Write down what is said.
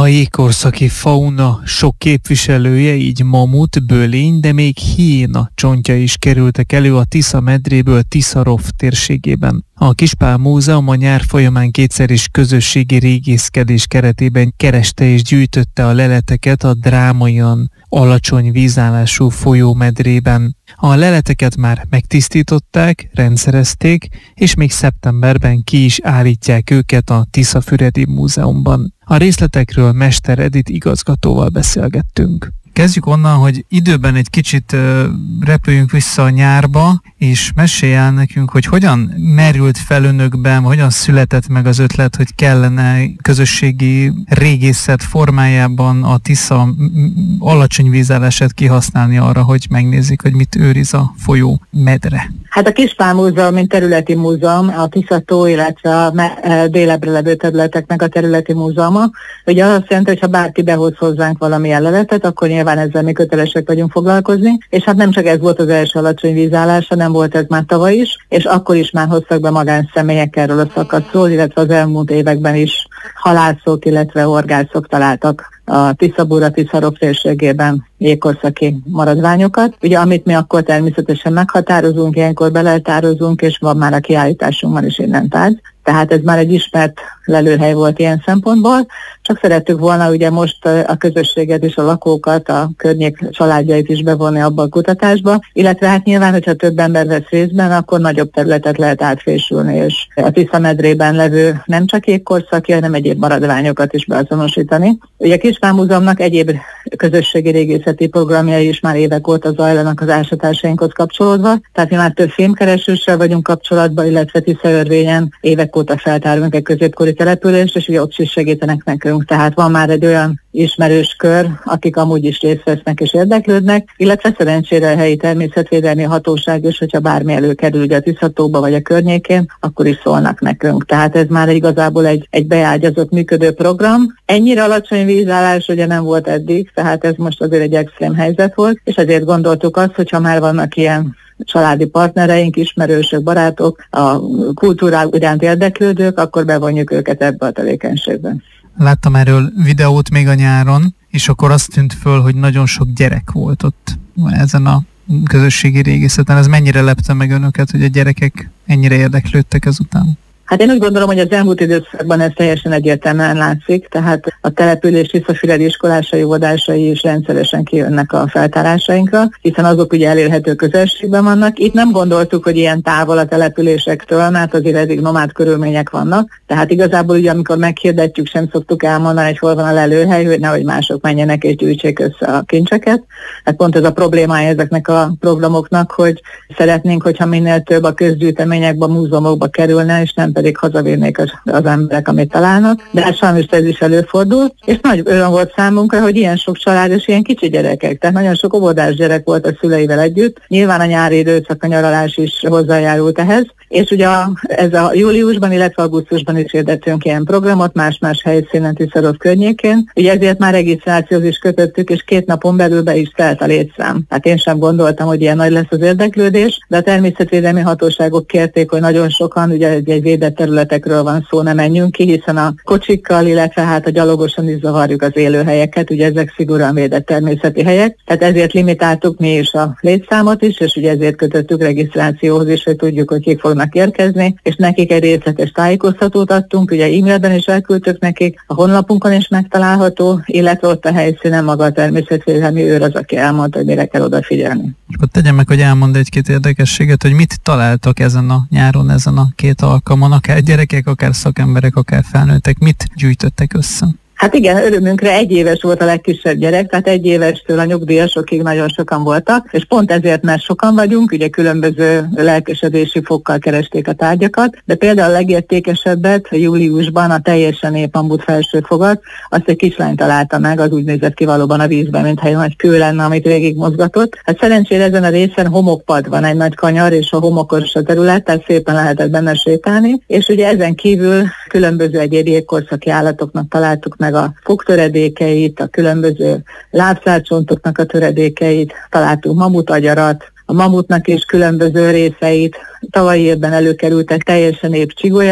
A jégkorszaki fauna sok képviselője, így mamut, bölény, de még hiéna csontja is kerültek elő a Tisza medréből Tiszarov térségében. A Kispál Múzeum a nyár folyamán kétszer is közösségi régészkedés keretében kereste és gyűjtötte a leleteket a drámaian alacsony vízállású folyómedrében. A leleteket már megtisztították, rendszerezték, és még szeptemberben ki is állítják őket a Tiszafüredi Múzeumban. A részletekről Mester Edith igazgatóval beszélgettünk. Kezdjük onnan, hogy időben egy kicsit repüljünk vissza a nyárba, és mesélj el nekünk, hogy hogyan merült fel önökben, hogyan született meg az ötlet, hogy kellene közösségi régészet formájában a Tisza alacsony vízállását kihasználni arra, hogy megnézzük, hogy mit őriz a folyó medre. Hát a Kispál Múzeum, mint területi múzeum, a Tiszató, illetve a délebbre levő területeknek a területi múzeuma. Ugye azt jelenti, hogy ha bárki behoz hozzánk valamilyen leletet, akkor nyilván ezzel mi kötelesek vagyunk foglalkozni, és hát nem csak ez volt az első alacsony vízállás, hanem volt ez már tavaly is, és akkor is már hoztak be magánszemélyek erről a szakaszról, illetve az elmúlt években is halászok, illetve horgászok találtak a Tiszabúra, Tiszarov térségében jégkorszaki maradványokat. Ugye amit mi akkor természetesen meghatározunk, ilyenkor beleltározunk, és van már a kiállításunkban is innen tárgy. Tehát ez már egy ismert lelőhely volt ilyen szempontból, csak szerettük volna ugye most a közösséget és a lakókat, a környék családjait is bevonni abba a kutatásba, illetve hát nyilván, hogyha több ember vesz részben, akkor nagyobb területet lehet átfésülni, és a Tisza medrében levő nem csak jégkorszaki, hanem egyéb maradványokat is beazonosítani. Ugye a Kispál Múzeumnak egyéb közösségi régészeti programjai is már évek óta zajlanak az ásatásainkhoz kapcsolódva, tehát mi már több filmkeresőssel vagyunk kapcsolatban, illetve Tiszaörvényen évek óta feltárunk egy középkori települést, és ugye ott is segítenek nekünk. Tehát van már egy olyan ismerős kör, akik amúgy is részt vesznek és érdeklődnek, illetve szerencsére a helyi természetvédelmi hatóság is, hogyha bármi előkerül ugye a Tiszatóba vagy a környékén, akkor is szólnak nekünk. Tehát ez már igazából egy beágyazott működő program. Ennyire alacsony vízállás ugye nem volt eddig, tehát ez most azért egy extrém helyzet volt, és ezért gondoltuk azt, hogyha már vannak ilyen családi partnereink, ismerősök, barátok, a kultúrák iránt érdeklődők, akkor bevonjuk őket ebbe a tevékenységben. Láttam erről videót még a nyáron, és akkor azt tűnt föl, hogy nagyon sok gyerek volt ott ezen a közösségi régészeten. Ez mennyire lepte meg önöket, hogy a gyerekek ennyire érdeklődtek ezután? Hát én úgy gondolom, hogy az elmúlt időszakban ez teljesen egyértelműen látszik, tehát a település tiszafüredi iskolásai, óvodásai is rendszeresen kijönnek a feltárásainkra, hiszen azok ugye elérhető közelségben vannak. Itt nem gondoltuk, hogy ilyen távol a településektől, mert azért eddig nomád körülmények vannak, tehát igazából ugye amikor meghirdetjük, sem szoktuk elmondani, hogy hol van a lelőhely, hogy nehogy mások menjenek és gyűjtsék össze a kincseket. Hát pont ez a problémája ezeknek a programoknak, hogy szeretnénk, hogyha minél több a közgyűjteményekbe, a múzeumokba kerülne, és nem pedig hazavinnék az emberek, amit találnak, de hát sajnos ez is előfordul, és nagy öröm volt számunkra, hogy ilyen sok család és ilyen kicsi gyerekek, tehát nagyon sok óvodás gyerek volt a szüleivel együtt, nyilván a nyári időszak, a nyaralás is hozzájárult ehhez, és ugye ez a júliusban, illetve augusztusban is hirdettünk ilyen programot, más-más helyszínen Tiszarov környékén, ugye ezért már regisztrációhoz is kötöttük, és 2 napon belül be is telt a létszám. Hát én sem gondoltam, hogy ilyen nagy lesz az érdeklődés, de a természetvédelmi hatóságok kérték, hogy nagyon sokan, ugye egy védett területekről van szó, ne menjünk ki, hiszen a kocsikkal, illetve hát a gyalogosan is zavarjuk az élőhelyeket, ugye ezek szigorúan védett természeti helyek, tehát ezért limitáltuk mi is a létszámot is, és ugye ezért kötöttük regisztrációhoz is, hogy tudjuk, hogy kik fognak érkezni, és nekik egy részletes tájékoztatót adtunk, ugye e-mailben is elküldtük nekik, a honlapunkon is megtalálható, illetve ott a helyszínen maga a természetvédelmi őr az, aki elmondta, hogy mire kell odafigyelni. És akkor tegyem meg, hogy elmond egy-két érdekességet, hogy mit találtak ezen a nyáron, ezen a 2 alkalmon, akár gyerekek, akár szakemberek, akár felnőttek, mit gyűjtöttek össze? Hát igen, örömünkre 1 éves volt a legkisebb gyerek, tehát 1 évestől a nyugdíjasokig nagyon sokan voltak, és pont ezért, mert sokan vagyunk, ugye különböző lelkesedési fokkal keresték a tárgyakat, de például a legértékesebbet júliusban a teljesen épambut felsőfogat, azt egy kislány találta meg, az úgy nézett ki valóban a vízben, mintha egy nagy kő lenne, amit végig mozgatott. Hát szerencsére ezen a részen homokpad van, egy nagy kanyar, és a homokos a terület, tehát szépen lehetett benne sétálni, és ugye ezen kívül különböző egyéb jégkorszaki állatoknak találtuk meg a fogtöredékeit, a különböző lábszárcsontoknak a töredékeit, találtunk mamutagyarat, a mamutnak is különböző részeit, tavalyi évben előkerültek teljesen épp csigolya